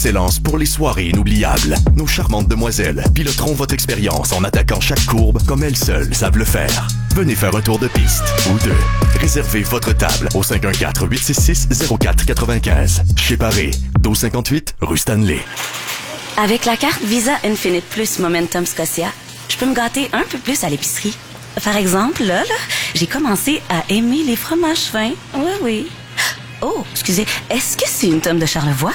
Excellence pour les soirées inoubliables. Nos charmantes demoiselles piloteront votre expérience en attaquant chaque courbe comme elles seules savent le faire. Venez faire un tour de piste ou deux. Réservez votre table au 514-866-0495. Chez Paré, 1258 rue Stanley. Avec la carte Visa Infinite Plus Momentum Scotia, je peux me gâter un peu plus à l'épicerie. Par exemple, là, j'ai commencé à aimer les fromages fins. Oui. Oh, excusez, est-ce que c'est une tome de Charlevoix?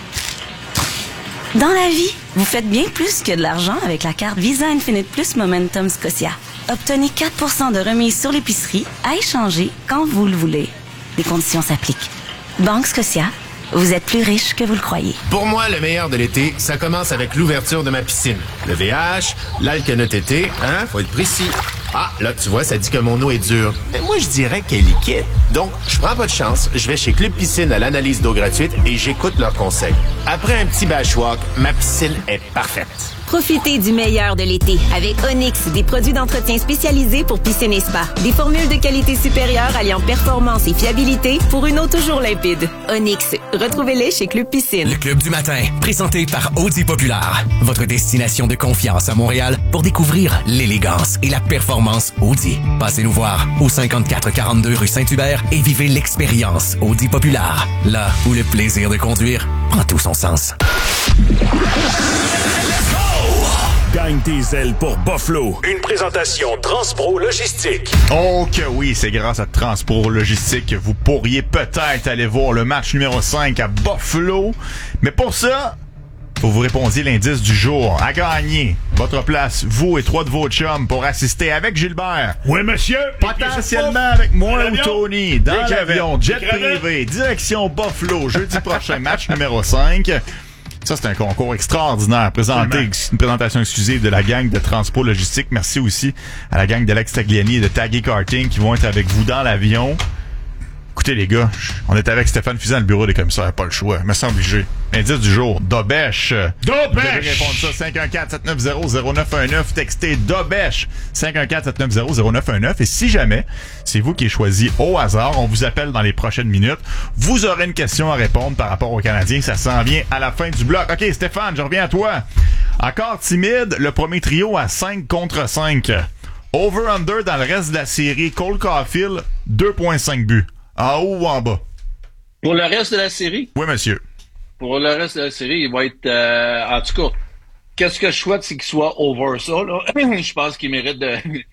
Dans la vie, vous faites bien plus que de l'argent avec la carte Visa Infinite Plus Momentum Scotia. Obtenez 4% de remise sur l'épicerie à échanger quand vous le voulez. Les conditions s'appliquent. Banque Scotia, vous êtes plus riche que vous le croyez. Pour moi, le meilleur de l'été, ça commence avec l'ouverture de ma piscine. Le VH, l'Alcanote été, hein, faut être précis. Ah, là, tu vois, ça dit que mon eau est dure. Mais moi, je dirais qu'elle est liquide. Donc, je prends pas de chance, je vais chez Club Piscine à l'analyse d'eau gratuite et j'écoute leurs conseils. Après un petit bashwalk, ma piscine est parfaite. Profitez du meilleur de l'été avec Onyx, des produits d'entretien spécialisés pour piscine et spa. Des formules de qualité supérieure alliant performance et fiabilité pour une eau toujours limpide. Onyx, retrouvez-les chez Club Piscine. Le Club du matin, présenté par Audi Populaire. Votre destination de confiance à Montréal pour découvrir l'élégance et la performance Audi. Passez nous voir au 5442 rue Saint-Hubert et vivez l'expérience Audi Populaire. Là où le plaisir de conduire prend tout son sens. Gagne tes ailes pour Buffalo. Une présentation Transpro Logistique. Oh que oui, c'est grâce à Transpro Logistique que vous pourriez peut-être aller voir le match numéro 5 à Buffalo. Mais pour ça, faut vous répondiez l'indice du jour. À gagner votre place, vous et 3 de vos chums, pour assister avec Gilbert. Oui, monsieur. Potentiellement avec moi ou Tony, dans l'avion, jet privé, direction Buffalo, jeudi prochain, match numéro 5. Ça, c'est un concours extraordinaire. Une présentation exclusive de la gang de Transport Logistique. Merci aussi à la gang d'Alex Tagliani et de Taggy Karting qui vont être avec vous dans l'avion. Écoutez, les gars, on est avec Stéphane Fuzan, le bureau des commissaires. Pas le choix. Me semble obligé. Indice du jour, Dobèche. Vous devez répondre ça, 514-790-0919. Textez Dobèche, 514-790-0919. Et si jamais c'est vous qui avez choisi au hasard, on vous appelle dans les prochaines minutes. Vous aurez une question à répondre par rapport aux Canadiens. Ça s'en vient à la fin du bloc. OK, Stéphane, je reviens à toi. Encore timide, le premier trio à 5 contre 5. Over-under dans le reste de la série, Cole Caulfield, 2.5 buts. En haut ou en bas? Pour le reste de la série? Oui, monsieur. Pour le reste de la série, il va être... en tout cas, qu'est-ce que je souhaite, c'est qu'il soit over ça, là. Je pense qu'il mérite de...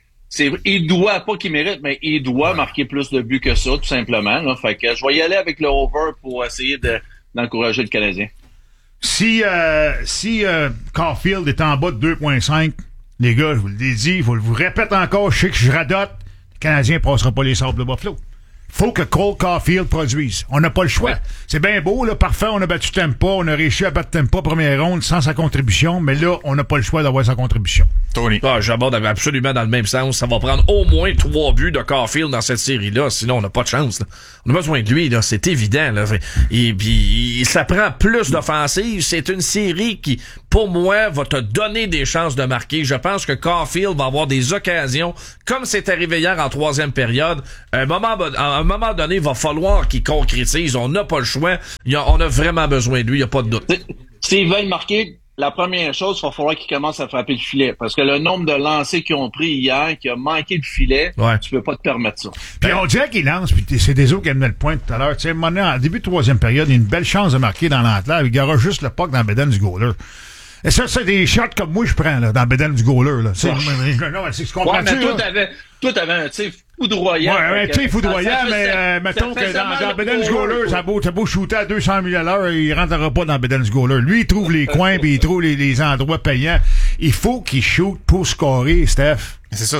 il doit, pas qu'il mérite, mais il doit marquer plus de buts que ça, tout simplement, là. Fait que je vais y aller avec le over pour essayer d'encourager le Canadien. Si Caulfield est en bas de 2.5, les gars, je vous l'ai dit, je vous répète encore, je sais que je radote, le Canadien ne passera pas les sables de Buffalo. Faut que Cole Caulfield produise. On n'a pas le choix. Ouais. C'est bien beau, là, parfait, on a battu Tampa, on a réussi à battre Tampa première ronde sans sa contribution, mais là, on n'a pas le choix d'avoir sa contribution. Tony. J'aborde absolument dans le même sens. Ça va prendre au moins 3 buts de Caulfield dans cette série-là, sinon on n'a pas de chance, là. On a besoin de lui, là, c'est évident, là. Et puis, ça prend plus d'offensive. C'est une série qui, pour moi, va te donner des chances de marquer. Je pense que Caulfield va avoir des occasions, comme c'est arrivé hier en troisième période. À un moment donné, il va falloir qu'il concrétise. On n'a pas le choix. On a vraiment besoin de lui, il n'y a pas de doute. S'ils veulent marquer, la première chose, il va falloir qu'ils commencent à frapper le filet. Parce que le nombre de lancers qu'ils ont pris hier, qui a manqué de filet, tu peux pas te permettre ça. Puis on dirait qu'ils lancent, puis c'est des autres qui amenaient le point tout à l'heure. Tu sais, en début de troisième période, il y a une belle chance de marquer dans l'entrée. Il garage juste le puck dans le bédaine du goaler. Et ça, c'est des shots comme moi je prends là, dans le bédaine du goaler. Là. Non, c'est ce qu'on prend. Toi, t'avais un tir foudroyant. Ouais, un tir foudroyant, mais mettons que dans le bédaine du goaler, t'as beau shooter à 200 000 à l'heure, il rentrera pas dans le bédaine du goaler. Lui, il trouve les coins puis il trouve les endroits payants. Il faut qu'il shoot pour scorer, Steph. C'est ça,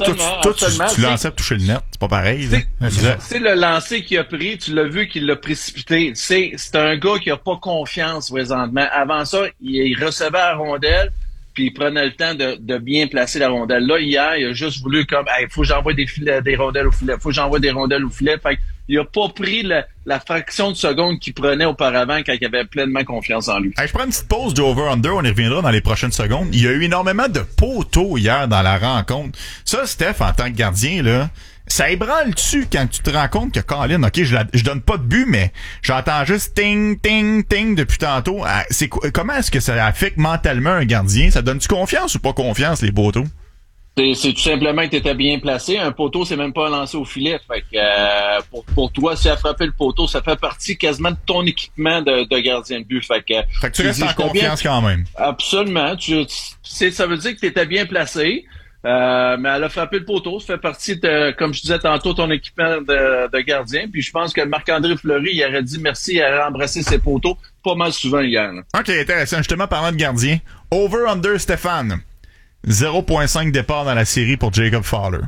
tu lançais pour toucher le net. C'est pas pareil. C'est le lancer qu'il a pris, tu l'as vu qu'il l'a précipité. C'est un gars qui a pas confiance présentement. Avant ça, il recevait la rondelle, puis il prenait le temps de bien placer la rondelle. Là, hier, il a juste voulu comme, faut que j'envoie des rondelles au filet, faut que j'envoie des rondelles au filet. Fait il a pas pris la fraction de seconde qu'il prenait auparavant quand il avait pleinement confiance en lui. Je prends une petite pause de over-under, on y reviendra dans les prochaines secondes. Il y a eu énormément de poteaux hier dans la rencontre. Ça, Steph, en tant que gardien, là, Ça ébranle-tu quand tu te rends compte que Colin, OK, je donne pas de but, mais j'entends juste ting, ting, ting depuis tantôt. Comment est-ce que ça affecte mentalement un gardien? Ça donne-tu confiance ou pas confiance, les poteaux? C'est tout simplement que tu étais bien placé. Un poteau, c'est même pas un lancer au filet. Fait que pour toi, si tu as frappé le poteau, ça fait partie quasiment de ton équipement de gardien de but. Fait que tu restes en confiance quand même. Absolument. Ça veut dire que tu étais bien placé. Mais elle a frappé le poteau. Ça fait partie de, comme je disais tantôt, ton équipement de gardien. Puis je pense que Marc-André Fleury, il aurait dit merci, il aurait embrassé ses poteaux pas mal souvent hier. Là. OK, intéressant. Justement, parlant de gardien. Over-under, Stéphane. 0.5 départ dans la série pour Jacob Fowler.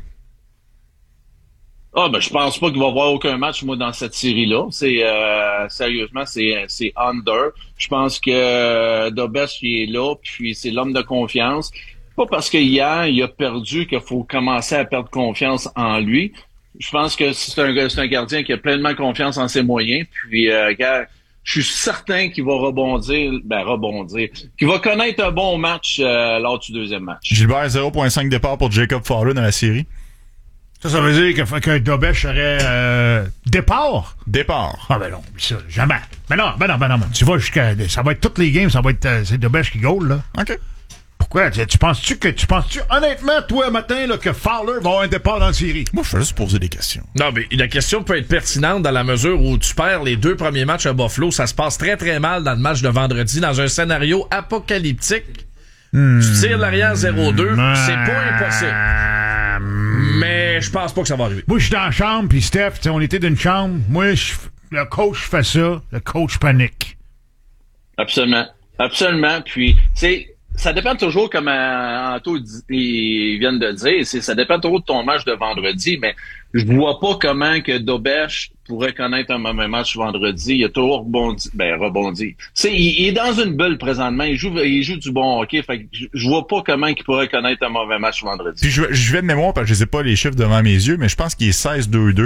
Je pense pas qu'il va y avoir aucun match, moi, dans cette série-là. Sérieusement, c'est under. Je pense que Dobes, il est là, puis c'est l'homme de confiance. Pas parce qu'hier, il a perdu qu'il faut commencer à perdre confiance en lui. Je pense que c'est un gardien qui a pleinement confiance en ses moyens. Puis, je suis certain qu'il va rebondir, qu'il va connaître un bon match lors du deuxième match. Gilbert, 0.5 départ pour Jacob Fowler dans la série. Ça veut dire que Dobes serait départ? Départ. Ah ben non, ça, jamais. Ben non. Tu vas jusqu'à... Ça va être toutes les games, ça va être... c'est Dobes qui goal, là. OK. Pourquoi? Tu penses-tu honnêtement, toi, matin, là, que Fowler va avoir un départ dans la série? Moi, je vais juste poser des questions. Non, mais la question peut être pertinente dans la mesure où tu perds les 2 premiers matchs à Buffalo. Ça se passe très, très mal dans le match de vendredi, dans un scénario apocalyptique. Tu tires l'arrière 0-2, c'est pas impossible. Mais je pense pas que ça va arriver. Moi, je suis dans la chambre, puis Steph, on était d'une chambre. Moi, le coach fait ça, le coach panique. Absolument. Puis, ça dépend toujours, comme Anto ils viennent de dire, ça dépend toujours de ton match de vendredi, mais je vois pas comment que Dobes pourrait connaître un mauvais match vendredi. Il a toujours rebondi. Il est dans une bulle présentement. Il joue du bon hockey. Fait que je vois pas comment il pourrait connaître un mauvais match vendredi. Puis je vais de mémoire parce que je sais pas les chiffres devant mes yeux, mais je pense qu'il est 16-2-2.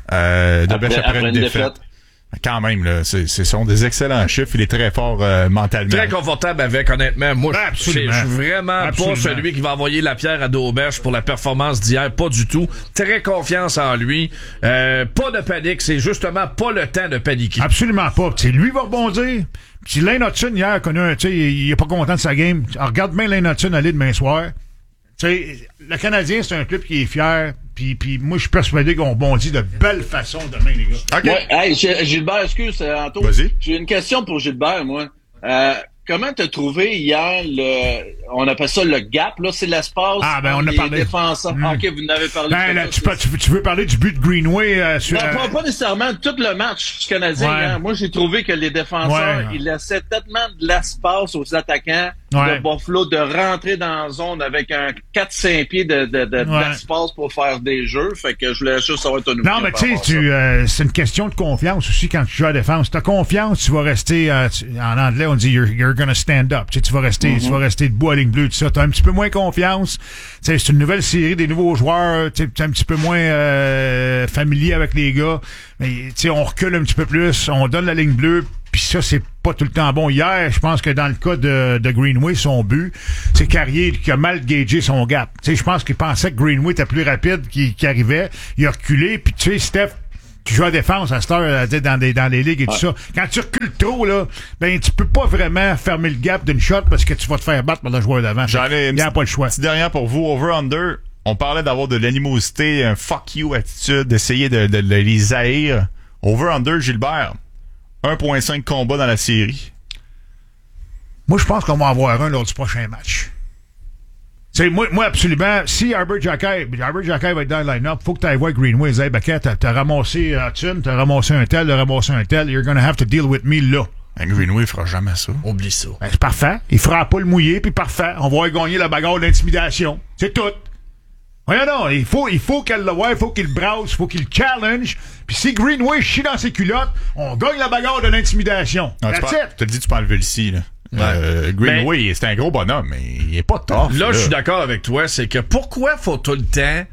Dobes après une défaite. Quand même, là, ce sont des excellents chiffres. Il est très fort mentalement. Très confortable avec, honnêtement. Moi, je suis vraiment pas celui qui va envoyer la pierre à Dobes pour la performance d'hier. Pas du tout. Très confiance en lui. Pas de panique. C'est justement pas le temps de paniquer. Absolument pas. T'sais, lui va rebondir. Puis Lane Hudson, hier, a connu il est pas content de sa game. Alors, regarde bien Lane Hudson aller demain soir. T'sais, le Canadien, c'est un club qui est fier. Puis moi, je suis persuadé qu'on bondit de belle façon demain, les gars. OK. Ouais, hey, Gilbert, excuse, Anto. Vas-y. J'ai une question pour Gilbert, moi. Comment t'as trouvé hier on appelle ça le gap, là, c'est l'espace. Ah, ben, on a parlé. Défenseurs. OK, vous n'avez parlé. Ben, là, tu veux parler du but de Greenway, sur. Non, pas nécessairement tout le match du Canadien. Ouais. Hein. Moi, j'ai trouvé que les défenseurs, ils laissaient tellement de l'espace aux attaquants de Buffalo de rentrer dans la zone avec un 4-5 pieds d'espace pour faire des jeux. Fait que je voulais juste savoir ton opinion. Non, mais tu sais, c'est une question de confiance aussi quand tu joues à la défense. T'as confiance, tu vas rester, en anglais, on dit you're gonna stand up. Tu vas rester debout à ligne bleue, tout ça. T'as un petit peu moins confiance. T'sais, c'est une nouvelle série, des nouveaux joueurs. T'es un petit peu moins familier avec les gars. Mais on recule un petit peu plus, on donne la ligne bleue. Puis ça, c'est pas tout le temps bon. Hier, je pense que dans le cas de Greenway, son but, c'est Carrier qui a mal gagé son gap. Je pense qu'il pensait que Greenway était plus rapide qu'il arrivait. Il a reculé. Puis tu sais, Steph, tu joues à défense à cette heure dans les ligues et tout ça. Quand tu recules trop, là, ben tu peux pas vraiment fermer le gap d'une shot parce que tu vas te faire battre par le joueur d'avant. Il n'y a pas le choix. Petite dernière pour vous, over-under. On parlait d'avoir de l'animosité, un fuck you attitude, d'essayer de les haïr. Over-under, Gilbert. 1.5 combats dans la série. Moi, je pense qu'on va en avoir un lors du prochain match. T'sais, moi, absolument, si Arbor Jackay va être dans le line-up, faut que tu ailles voir Greenway. Hey, Baquet, t'as ramassé Hudson, t'as ramassé un tel, you're gonna have to deal with me là. Greenway fera jamais ça. Oublie ça. Ben, c'est parfait. Il fera pas le mouiller, puis parfait. On va gagner la bagarre d'intimidation. C'est tout. Voyons non, il faut qu'elle le voie, il faut qu'il browse, il faut qu'il challenge. Puis si Greenway chie dans ses culottes, on gagne la bagarre de l'intimidation. Tu te dis, tu peux enlever le si, là. Greenway, c'est un gros bonhomme, mais il est pas tough. Là, je suis d'accord avec toi, c'est que pourquoi faut tout le temps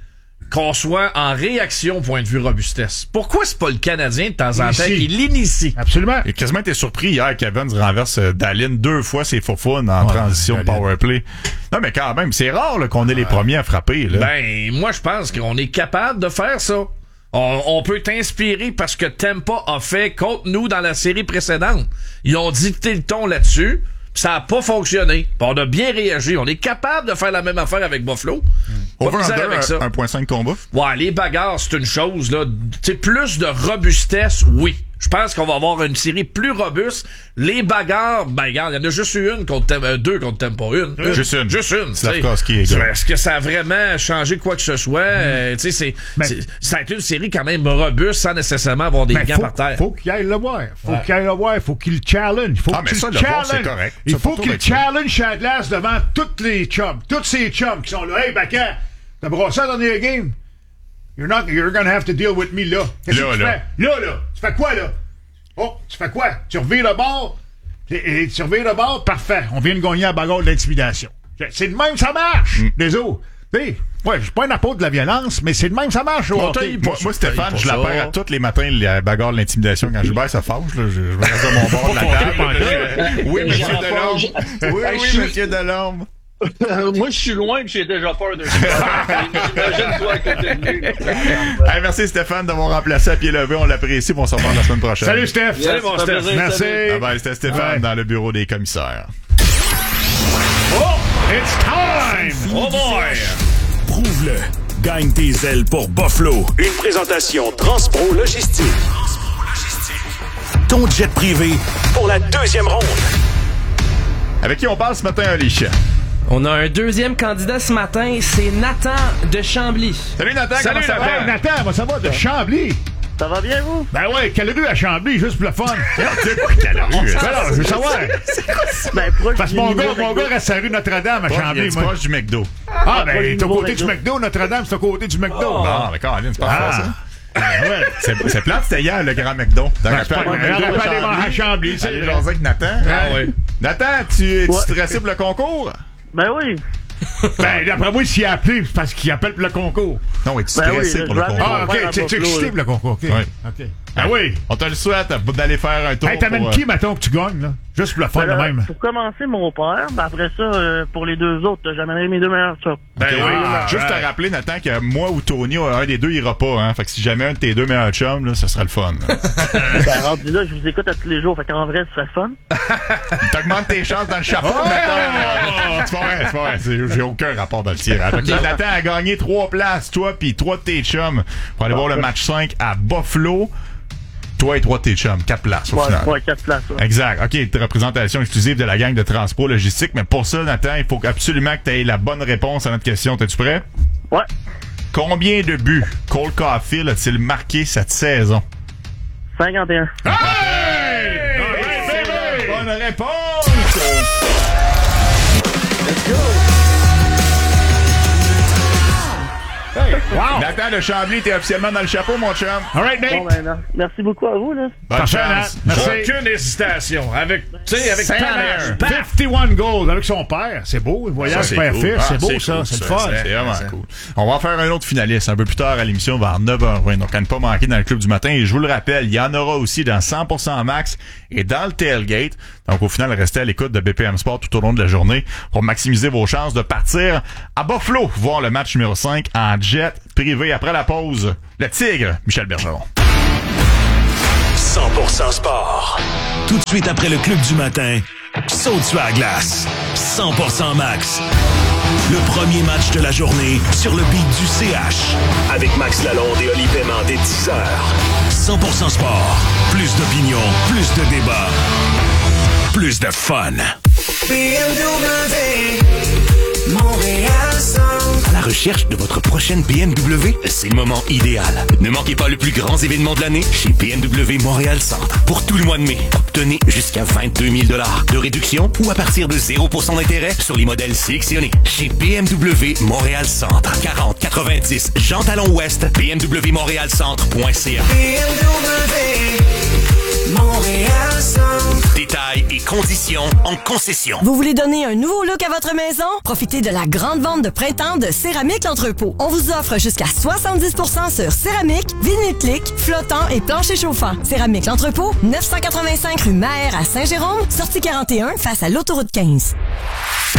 qu'on soit en réaction au point de vue robustesse. Pourquoi c'est pas le Canadien de temps en temps qui l'initie? Absolument. Et quasiment été surpris hier qu'Evans renverse Dallin 2 fois ses faux-founes en transition de powerplay. Non, mais quand même, c'est rare là, qu'on est les premiers à frapper. Là. Ben, moi, je pense qu'on est capable de faire ça. On peut t'inspirer parce que Tampa a fait contre nous dans la série précédente. Ils ont dicté le ton là-dessus. Ça a pas fonctionné. On a bien réagi. On est capable de faire la même affaire avec Buffalo. Over-under, 1.5 combat. Ouais, les bagarres, c'est une chose, là. Tu sais, plus de robustesse, oui. Je pense qu'on va avoir une série plus robuste. Les bagarres, ben, regarde, il y en a juste eu une contre deux contre Tampa. Juste une. Est-ce que ça a vraiment changé quoi que ce soit? Tu sais, ça a été une série quand même robuste sans nécessairement avoir des gants par terre. Faut qu'il aille le voir. Faut qu'il challenge. C'est correct. Il faut qu'il challenge Chadlas devant tous les chums. Tous ces chums qui sont là. Hey, Bacan, t'as brossé dans les games? You're gonna have to deal with me là. Qu'est-ce que tu fais? Là. Tu fais quoi, là? Oh, tu fais quoi? Tu revires le bord? Et tu revires le bord? Parfait. On vient de gagner à bagarre de l'intimidation. C'est de même, ça marche! Les autres. Ouais, je suis pas un apôtre de la violence, mais c'est de même, ça marche. Moi, Stéphane, je la perds à tous les matins, la bagarre de l'intimidation. Quand Gilbert se fâche, là, je me reste à mon bord de la table. Oui, monsieur Delorme. Oui, monsieur Delorme. Moi, je suis loin et j'ai déjà peur de j'imagine toi à côté de lui. Hey, merci Stéphane d'avoir remplacé à pied levé. On l'apprécie. On se revoit la semaine prochaine. Salut Steph. Yes, salut mon Steph. Merci. Bye, c'était Stéphane dans le bureau des commissaires. Oh, it's time. Oh boy. Prouve-le. Gagne tes ailes pour Buffalo. Une présentation Transpro Logistique. Ton jet privé pour la deuxième ronde. Avec qui on parle ce matin, Alicia? On a un deuxième candidat ce matin, c'est Nathan de Chambly. Salut Nathan, comment ça va? Nathan, ça va de Chambly? Ça va bien, vous? Ben ouais, quelle rue à Chambly, juste pour le fun. Quelle rue? Alors, je veux savoir. Ben, parce que mon gars reste à la rue Notre-Dame à Chambly. C'est proche du McDo. Ah, ben, t'es au côté du McDo, Notre-Dame, c'est au côté du McDo. Non, mais Caroline, c'est pas ça. C'est plate, c'était hier, le grand McDo. On va aller manger à Chambly. Allez, jaser avec Nathan. Nathan, tu es stressé pour le concours? Ben oui. Ben, d'après moi, s'il a appelé, c'est parce qu'il appelle pour le concours. Non, es-tu stressé pour le concours? Ah, ok, tu es excité pour le concours, ok. Oui. Ah oui. On te le souhaite d'aller faire un tour. Hey, t'amènes qui, mettons, que tu gagnes, là? Juste pour le fun, de même. Pour commencer, mon père. Ben après ça, pour les deux autres, j'amènerai mes deux meilleurs chums. Ben oui. Juste te rappeler, Nathan, que moi ou Tony, un des deux ira pas, hein. Fait que si jamais un de tes deux meilleurs chums, là, ça sera le fun. Ben, rendu là, je vous écoute à tous les jours. Fait qu'en vrai, ce serait le fun. T'augmentes tes chances dans le chapeau, Nathan. C'est pas vrai. J'ai aucun rapport dans le tirage. Okay, Nathan a gagné 3 places, toi, pis 3 de tes chums, pour aller voir le match 5 à Buffalo. Toi et 3 de tes chums, 4 places au final. 4 places. Ouais. Exact. OK, représentation exclusive de la gang de Transport Logistique. Mais pour ça, Nathan, il faut absolument que tu aies la bonne réponse à notre question. T'es-tu prêt? Ouais. Combien de buts Cole Caulfield a-t-il marqué cette saison? 51. Hey! Bonne réponse! Let's go! Hey. Wow. Nathan de Chambly, t'es officiellement dans le chapeau, mon chum. All right, Nate. Bon, ben, merci beaucoup à vous, là. Bonne chance. Aucune hésitation. Avec panache. 51 goals avec son père. C'est beau. Le voyage père-fils. C'est beau, ça. C'est le fun. C'est vraiment cool. On va en faire un autre finaliste un peu plus tard à l'émission vers 9h20. Donc, à ne pas manquer dans le club du matin. Et je vous le rappelle, il y en aura aussi dans 100% Max et dans le Tailgate. Donc, au final, restez à l'écoute de BPM Sport tout au long de la journée pour maximiser vos chances de partir à Buffalo voir le match numéro 5 en jet privé après la pause. Le Tigre, Michel Bergeron. 100% Sport. Tout de suite après le club du matin, saute sur la glace. 100% Max. Le premier match de la journée sur le beat du CH. Avec Max Lalonde et Oli Paiement dès 10h. 100% Sport. Plus d'opinion, plus de débat, plus de fun. BMW, Montréal Centre. À la recherche de votre prochaine BMW? C'est le moment idéal. Ne manquez pas le plus grand événement de l'année chez BMW Montréal Centre. Pour tout le mois de mai, obtenez jusqu'à 22 000 $ de réduction ou à partir de 0% d'intérêt sur les modèles sélectionnés. Chez BMW Montréal Centre. 40-90 Jean Talon Ouest, bmwmontréalcentre.ca. BMW Montréal Centre. Détails et conditions en concession. Vous voulez donner un nouveau look à votre maison? Profitez de la grande vente de printemps de Céramique L'Entrepôt. On vous offre jusqu'à 70% sur céramique, vinyle clic, flottant et plancher chauffant. Céramique L'Entrepôt, 985 rue Maher à Saint-Jérôme, sortie 41 face à l'autoroute 15.